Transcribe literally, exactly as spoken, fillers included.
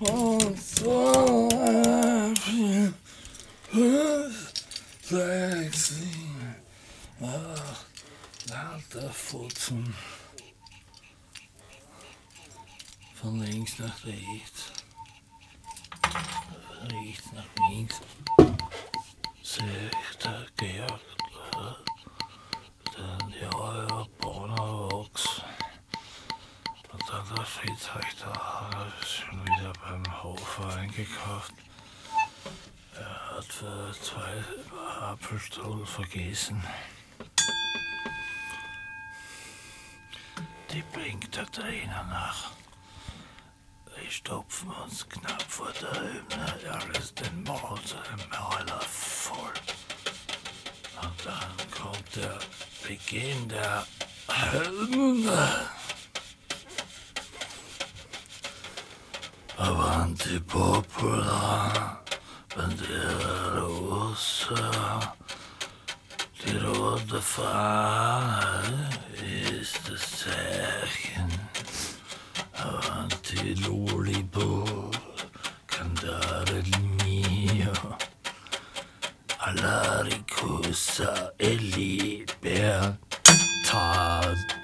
und zwei, drei, vier, fünf, sechs, sieben, acht, lauter Futzen. Von links nach rechts, von rechts nach links. Sehe ich der Georg, dann die Eure Bonnerwachs. Und dann der Fritz habe ich da schon wieder beim Hofer eingekauft. Er hat für zwei Apfelstrudel vergessen. Die bringt er drinnen nach. Wir stopfen uns knapp vor der Hymne alles den Maul zu dem Mäuler voll. Und dann kommt der Beginn der Hymne. Avanti Popula, Bandiera Rossa, die rote Fahne ist das Zeichen. Avanti Lolibo, Cantare il mio, alla ricusa e libertà.